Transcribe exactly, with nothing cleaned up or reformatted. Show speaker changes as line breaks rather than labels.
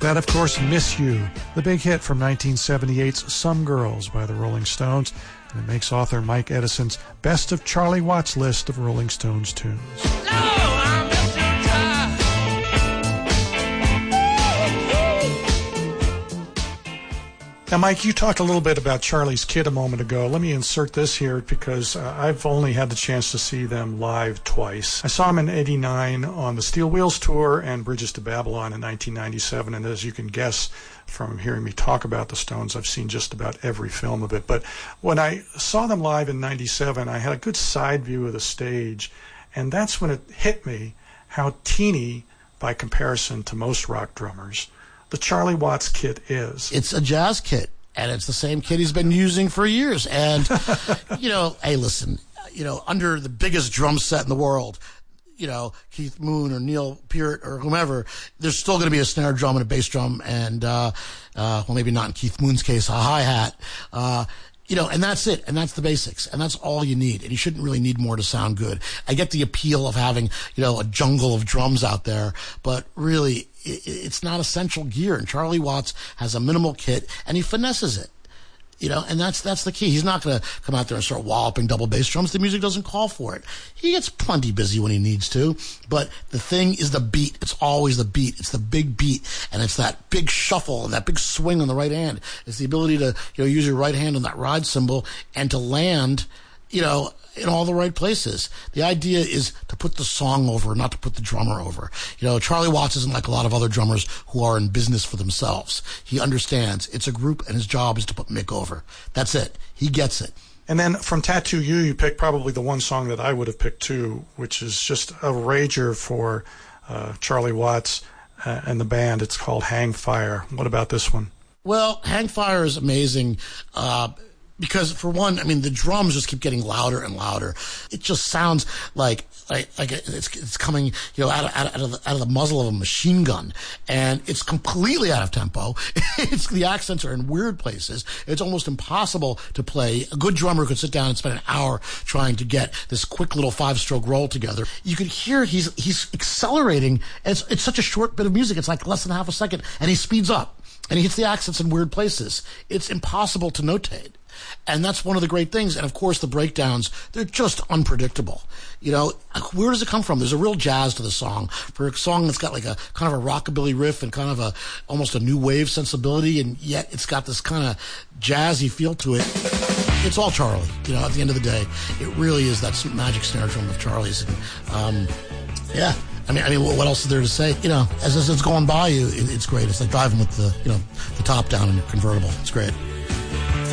that, of course, Miss You, the big hit from nineteen seventy-eight's Some Girls by the Rolling Stones, and it makes author Mike Edison's Best of Charlie Watts list of Rolling Stones tunes. Now, Mike, you talked a little bit about Charlie's Kid a moment ago. Let me insert this here because uh, I've only had the chance to see them live twice. I saw them in eighty-nine on the Steel Wheels Tour and Bridges to Babylon in nineteen ninety-seven. And as you can guess from hearing me talk about the Stones, I've seen just about every film of it. But when I saw them live in ninety-seven, I had a good side view of the stage. And that's when it hit me how teeny, by comparison to most rock drummers, the Charlie Watts kit is.
It's a jazz kit, and it's the same kit he's been using for years. And, you know, hey, listen, you know, under the biggest drum set in the world, you know, Keith Moon or Neil Peart or whomever, there's still going to be a snare drum and a bass drum and, uh, uh, well, maybe not in Keith Moon's case, a hi-hat. Uh, You know, and that's it. And that's the basics. And that's all you need. And you shouldn't really need more to sound good. I get the appeal of having, you know, a jungle of drums out there, but really, it, it's not essential gear. And Charlie Watts has a minimal kit, and he finesses it. You know, and that's that's the key. He's not going to come out there and start walloping double bass drums. The music doesn't call for it. He gets plenty busy when he needs to, but the thing is the beat. It's always the beat. It's the big beat, and it's that big shuffle and that big swing on the right hand. It's the ability to, you know, use your right hand on that ride cymbal and to land, you know, in all the right places. The idea is to put the song over, not to put the drummer over. You know, Charlie Watts isn't like a lot of other drummers who are in business for themselves. He understands it's a group and his job is to put Mick over. That's it. He gets it.
And then from Tattoo You, you picked probably the one song that I would have picked too, which is just a rager for uh, Charlie Watts uh, and the band. It's called Hang Fire. What about this one?
Well, Hang Fire is amazing. Uh, Because for one, I mean, the drums just keep getting louder and louder. It just sounds like like, like it's it's coming, you know, out of, out of the, out of the muzzle of a machine gun, and it's completely out of tempo. It's the accents are in weird places. It's almost impossible to play. A good drummer could sit down and spend an hour trying to get this quick little five-stroke roll together. You could hear he's he's accelerating. It's it's such a short bit of music. It's like less than half a second, and he speeds up and he hits the accents in weird places. It's impossible to notate. And that's one of the great things. And of course, the breakdowns, they're just unpredictable. You know, where does it come from? There's a real jazz to the song. For a song that's got like a kind of a rockabilly riff and kind of a almost a new wave sensibility, and yet it's got this kind of jazzy feel to it. It's all Charlie. You know, at the end of the day, it really is that magic snare drum of Charlie's. And, um, yeah. I mean, I mean, what else is there to say? You know, as, as it's going by you, it, it's great. It's like driving with the, you know, the top down in a convertible. It's great.